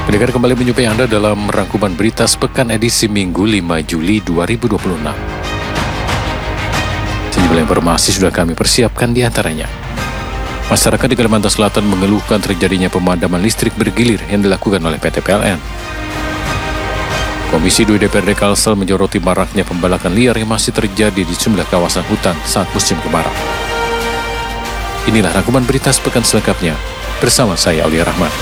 Pendengar kembali menjumpai Anda dalam rangkuman berita sepekan edisi Minggu 5 Juli 2026. Sejumlah informasi sudah kami persiapkan di antaranya. Masyarakat di Kalimantan Selatan mengeluhkan terjadinya pemadaman listrik bergilir yang dilakukan oleh PT PLN. Komisi 2 DPRD Kalsel menyoroti maraknya pembalakan liar yang masih terjadi di sejumlah kawasan hutan saat musim kemarau. Inilah rangkuman berita sepekan selengkapnya bersama saya Aulia Rahman.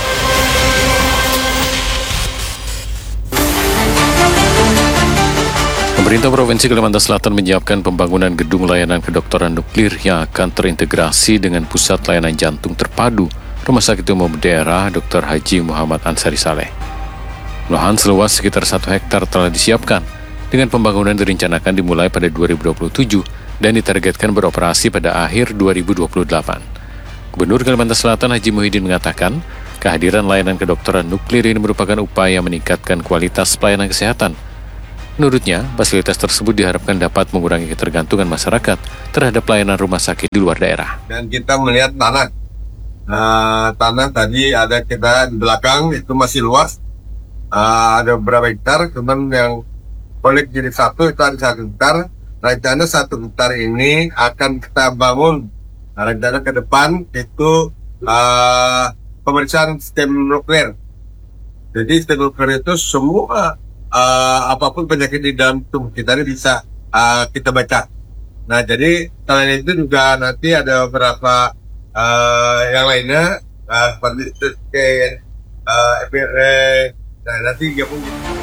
Pemerintah Provinsi Kalimantan Selatan menyiapkan pembangunan gedung layanan kedokteran nuklir yang akan terintegrasi dengan pusat layanan jantung terpadu Rumah Sakit Umum Daerah Dr. Haji Muhammad Ansari Saleh. Lahan seluas sekitar 1 hektar telah disiapkan, dengan pembangunan direncanakan dimulai pada 2027 dan ditargetkan beroperasi pada akhir 2028. Gubernur Kalimantan Selatan Haji Muhyiddin mengatakan, kehadiran layanan kedokteran nuklir ini merupakan upaya meningkatkan kualitas pelayanan kesehatan. Menurutnya, fasilitas tersebut diharapkan dapat mengurangi ketergantungan masyarakat terhadap pelayanan rumah sakit di luar daerah. Dan kita melihat tanah. Tanah tadi ada kita di belakang, itu masih luas. Ada beberapa hektar, kemudian yang proyek jadi satu, itu ada 1 hektar. Rencana 1 hektar ini akan kita bangun. Rencana ke depan itu pemeriksaan sistem nuklir. Jadi sistem nuklir itu semua apapun penyakit di dalam tubuh kita ini bisa kita baca. Nah, jadi selain itu juga nanti ada beberapa yang lainnya seperti scan, MRI. Nah, nanti gabung.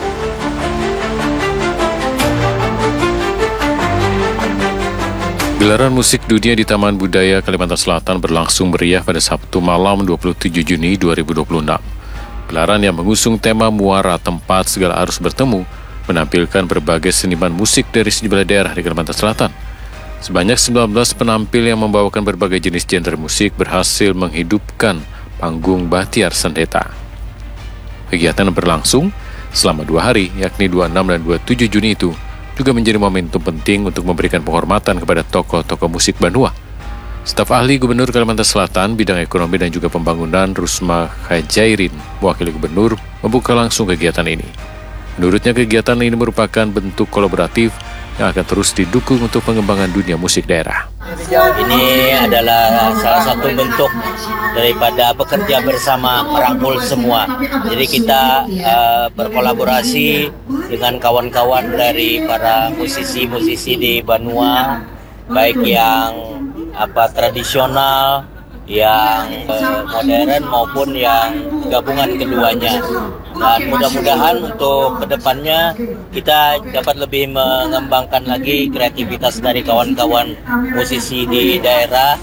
Gelaran musik dunia di Taman Budaya Kalimantan Selatan berlangsung meriah pada Sabtu malam 27 Juni 2026. Gelaran yang mengusung tema Muara Tempat Segala Arus Bertemu menampilkan berbagai seniman musik dari sejumlah daerah di Kalimantan Selatan. Sebanyak 19 penampil yang membawakan berbagai jenis genre musik berhasil menghidupkan panggung Bahtiar Sendeta. Kegiatan yang berlangsung selama 2 hari, yakni 26 dan 27 Juni itu, juga menjadi momentum penting untuk memberikan penghormatan kepada tokoh-tokoh musik Banua. Staf ahli Gubernur Kalimantan Selatan bidang ekonomi dan juga pembangunan Rusma Khajairin, mewakili Gubernur, membuka langsung kegiatan ini. Menurutnya kegiatan ini merupakan bentuk kolaboratif yang akan terus didukung untuk pengembangan dunia musik daerah. Ini adalah salah satu bentuk daripada bekerja bersama merangkul semua. Jadi kita berkolaborasi dengan kawan-kawan dari para musisi-musisi di Banua, baik yang tradisional, yang modern maupun yang gabungan keduanya. Dan mudah-mudahan untuk kedepannya kita dapat lebih mengembangkan lagi kreativitas dari kawan-kawan musisi di daerah.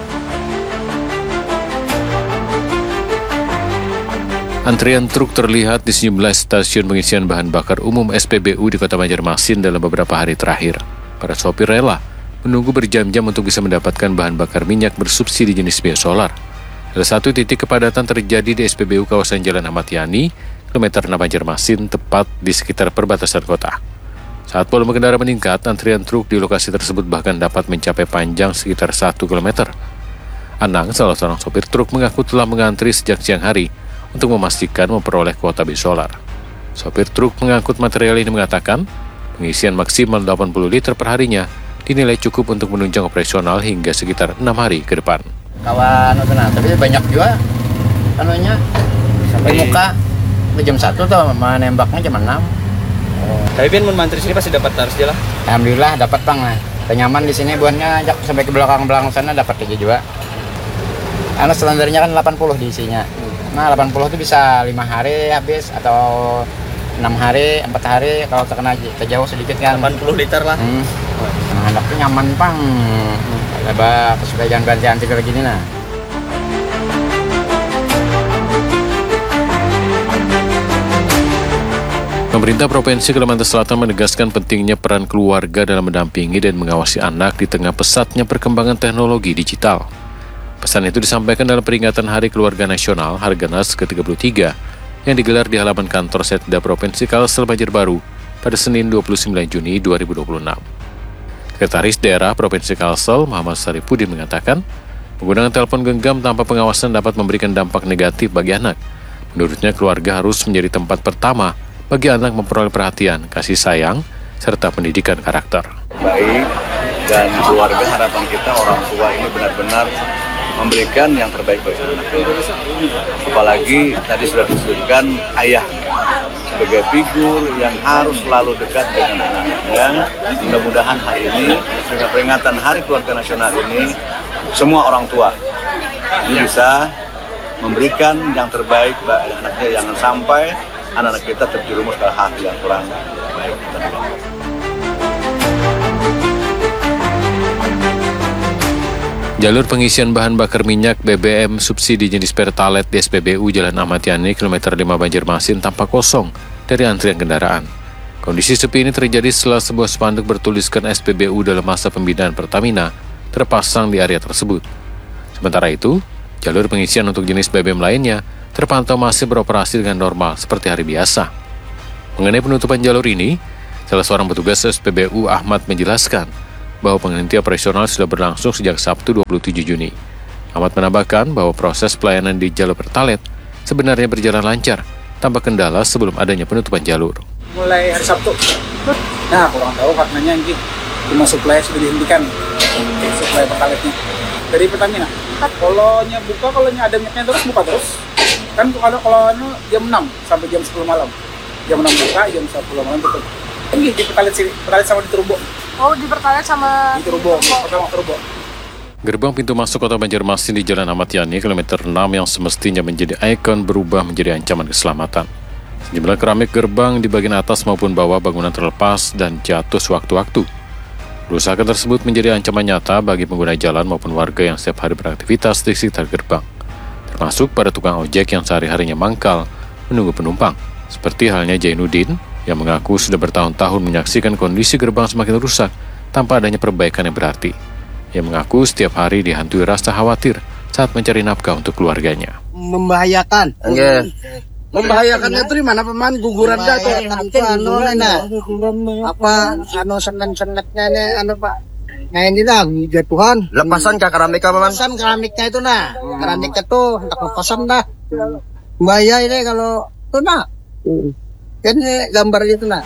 Antrian truk terlihat di sejumlah stasiun pengisian bahan bakar umum SPBU di Kota Banjarmasin dalam beberapa hari terakhir. Para sopir rela menunggu berjam-jam untuk bisa mendapatkan bahan bakar minyak bersubsidi jenis biosolar. Salah satu titik kepadatan terjadi di SPBU kawasan Jalan Ahmad Yani, kilometer 6 Banjarmasin, tepat di sekitar perbatasan kota. Saat volume kendaraan meningkat, antrian truk di lokasi tersebut bahkan dapat mencapai panjang sekitar 1 km. Anang, salah seorang sopir truk, mengaku telah mengantri sejak siang hari untuk memastikan memperoleh kuota biosolar. Sopir truk mengangkut material ini mengatakan, pengisian maksimal 80 liter per harinya dinilai cukup untuk menunjang operasional hingga sekitar 6 hari ke depan. Kawan, tapi banyak juga sampai muka jam 1 tuh, menembaknya jam 6. Tapi Bin mantri sini pasti dapat harus jelas. Alhamdulillah dapat Bang. Nyaman di sini buatnya sampai ke belakang sana dapat aja juga. Karena standarnya kan 80 diisinya. Nah, 80 itu bisa 5 hari habis atau 6 hari, 4 hari kalau terkena kejauh sedikit kan. 80 liter lah. Nah, anaknya nyaman Bang. Coba supaya jangan ganti kayak gini nah. Pemerintah Provinsi Kalimantan Selatan menegaskan pentingnya peran keluarga dalam mendampingi dan mengawasi anak di tengah pesatnya perkembangan teknologi digital. Pesan itu disampaikan dalam peringatan Hari Keluarga Nasional Harganas ke-33 yang digelar di halaman kantor Setda Provinsi Kalsel Banjarbaru pada Senin 29 Juni 2026. Sekretaris Daerah Provinsi Kalsel, Muhammad Saripudin mengatakan, penggunaan telepon genggam tanpa pengawasan dapat memberikan dampak negatif bagi anak. Menurutnya, keluarga harus menjadi tempat pertama bagi anak memperoleh perhatian, kasih sayang, serta pendidikan karakter. Baik, dan keluarga harapan kita orang tua ini benar-benar memberikan yang terbaik bagi anak. Apalagi tadi sudah disebutkan ayah sebagai figur yang harus selalu dekat dengan anaknya. Mudah-mudahan hari ini, dengan peringatan Hari Keluarga Nasional ini, semua orang tua ini bisa memberikan yang terbaik bagi anaknya, jangan sampai anak-anak kita terjerumus ke hal yang kurang baik. Jalur pengisian bahan bakar minyak BBM subsidi jenis Pertalite di SPBU Jalan Ahmad Yani, kilometer 5 Banjarmasin tampak kosong dari antrian kendaraan. Kondisi sepi ini terjadi setelah sebuah spanduk bertuliskan SPBU dalam masa pembinaan Pertamina terpasang di area tersebut. Sementara itu, jalur pengisian untuk jenis BBM lainnya terpantau masih beroperasi dengan normal seperti hari biasa. Mengenai penutupan jalur ini, salah seorang petugas SPBU Ahmad menjelaskan bahwa penghentian operasional sudah berlangsung sejak Sabtu 27 Juni. Ahmad menambahkan bahwa proses pelayanan di jalur Pertalite sebenarnya berjalan lancar, tanpa kendala sebelum adanya penutupan jalur. Mulai hari Sabtu. Nah, kurang tahu karenanya ini cuma suplai sudah dihentikan. Suplai Pertalite-nya. Dari Pertamina. Kalau buka, kalau ada minyaknya terus buka terus. Kan kalau jam 6 sampai jam 10 malam. Jam 6 buka, jam 10 malam tutup. Ini di Pertalite sama di Turbo. Oh, di Pertalite sama di Turbo. Pertama Turbo. Gerbang pintu masuk kota Banjarmasin di Jalan Ahmad Yani, kilometer 6 yang semestinya menjadi ikon berubah menjadi ancaman keselamatan. Sejumlah keramik gerbang di bagian atas maupun bawah bangunan terlepas dan jatuh sewaktu-waktu. Kerusakan tersebut menjadi ancaman nyata bagi pengguna jalan maupun warga yang setiap hari beraktivitas di sekitar gerbang. Termasuk pada tukang ojek yang sehari-harinya mangkal menunggu penumpang. Seperti halnya Jainuddin, yang mengaku sudah bertahun-tahun menyaksikan kondisi gerbang semakin rusak tanpa adanya perbaikan yang berarti. Ia mengaku setiap hari dihantui rasa khawatir saat mencari nafkah untuk keluarganya. Membahayakan. Membahayakannya itu di mana paman? Guguran dah tuh. Senetnya ini Pak. Nah ini dah jatuhan. Lepasan ke keramika paman? Lepasan keramiknya itu nah. Keramiknya tuh lepasan dah. Bahaya ini kalau itu nah. Kan gambar itu nah.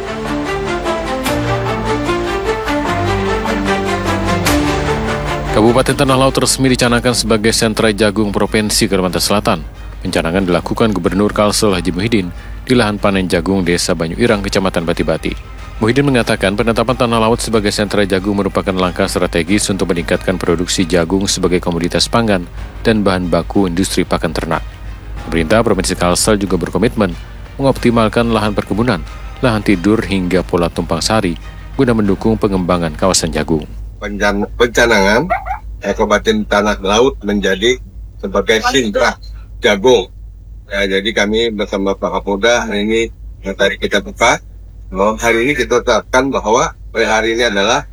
Kabupaten Tanah Laut resmi dicanangkan sebagai sentra jagung Provinsi Kalimantan Selatan. Pencanangan dilakukan Gubernur Kalsel Haji Muhyiddin di lahan panen jagung Desa Banyu Irang, Kecamatan Bati-Bati. Muhyiddin mengatakan penetapan Tanah Laut sebagai sentra jagung merupakan langkah strategis untuk meningkatkan produksi jagung sebagai komoditas pangan dan bahan baku industri pakan ternak. Pemerintah Provinsi Kalsel juga berkomitmen mengoptimalkan lahan perkebunan, lahan tidur hingga pola tumpang sari guna mendukung pengembangan kawasan jagung. Pencanangan Kabupaten Tanah Laut menjadi sebagai sentra jagung. Ya, jadi kami bersama Pak Kapolda hari ini yang tadi kita buka. Hari ini kita tetapkan bahwa hari ini adalah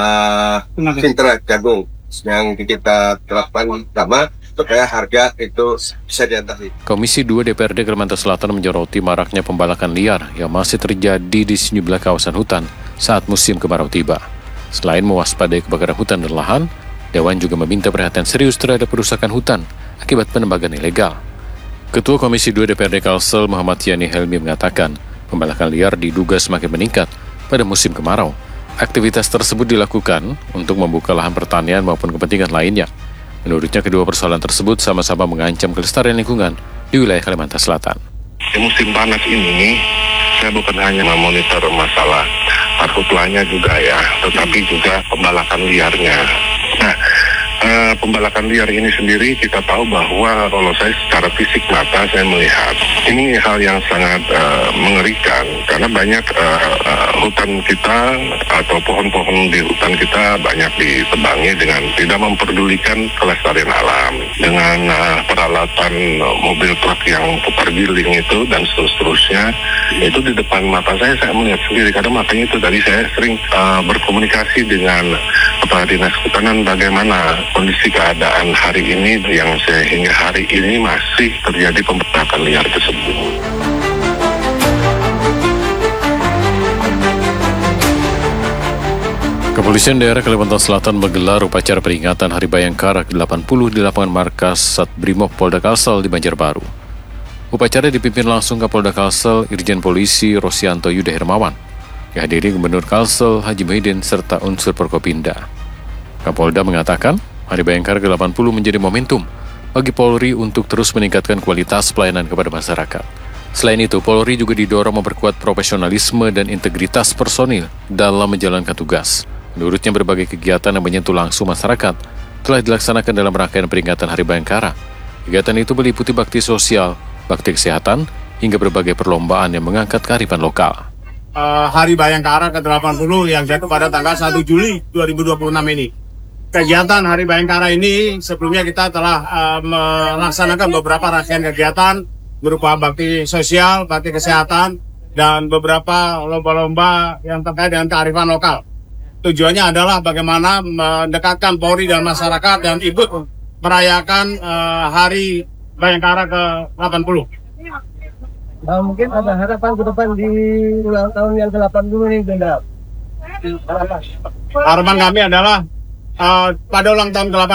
sentra jagung yang kita terapkan pertama supaya harga itu bisa diatasi. Komisi 2 DPRD Kalimantan Selatan menyoroti maraknya pembalakan liar yang masih terjadi di sejumlah kawasan hutan saat musim kemarau tiba. Selain mewaspadai kebakaran hutan dan lahan, Dewan juga meminta perhatian serius terhadap perusakan hutan akibat penembakan ilegal. Ketua Komisi 2 DPRD Kalsel Muhammad Yani Helmi mengatakan, pembalakan liar diduga semakin meningkat pada musim kemarau. Aktivitas tersebut dilakukan untuk membuka lahan pertanian maupun kepentingan lainnya. Menurutnya, kedua persoalan tersebut sama-sama mengancam kelestarian lingkungan di wilayah Kalimantan Selatan. Di musim panas ini, saya bukan hanya memonitor masalah karhutlanya juga ya, tetapi juga pembalakan liarnya. Nah, pembalakan liar ini sendiri kita tahu bahwa kalau saya secara fisik mata saya melihat ini hal yang sangat mengerikan karena banyak hutan kita atau pohon-pohon di hutan kita banyak ditebangi dengan tidak memperdulikan kelestarian alam dengan peralatan mobil truk yang putar giling itu dan seterusnya. Itu di depan mata saya melihat sendiri karena makanya itu tadi saya sering berkomunikasi dengan Kepala Dinas Kehutanan bagaimana kondisi keadaan hari ini yang sehingga hari ini masih terjadi pembalakan liar tersebut. Kepolisian daerah Kalimantan Selatan menggelar upacara peringatan Hari Bayangkara ke-80 di lapangan markas Satbrimob Polda Kalsel di Banjarbaru. Upacara dipimpin langsung Kapolda Kalsel Irjen Polisi Rosianto Yuda Hermawan. Dihadiri Gubernur Kalsel Haji Muhyiddin serta unsur Forkopimda. Kapolda mengatakan, Hari Bayangkara ke-80 menjadi momentum bagi Polri untuk terus meningkatkan kualitas pelayanan kepada masyarakat. Selain itu, Polri juga didorong memperkuat profesionalisme dan integritas personil dalam menjalankan tugas. Menurutnya, berbagai kegiatan yang menyentuh langsung masyarakat telah dilaksanakan dalam rangkaian peringatan Hari Bayangkara. Kegiatan itu meliputi bakti sosial, bakti kesehatan, hingga berbagai perlombaan yang mengangkat kearifan lokal. Hari Bayangkara ke-80 yang jatuh pada tanggal 1 Juli 2026 ini. Kegiatan Hari Bayangkara ini sebelumnya kita telah melaksanakan beberapa rangkaian kegiatan berupa bakti sosial, bakti kesehatan, dan beberapa lomba-lomba yang terkait dengan kearifan lokal. Tujuannya adalah bagaimana mendekatkan Polri dan masyarakat dan ikut merayakan Hari Bayangkara ke-80. Mungkin ada harapan ke depan di ulang tahun yang ke-80 ini, Benda. Harapan kami adalah pada ulang tahun ke-80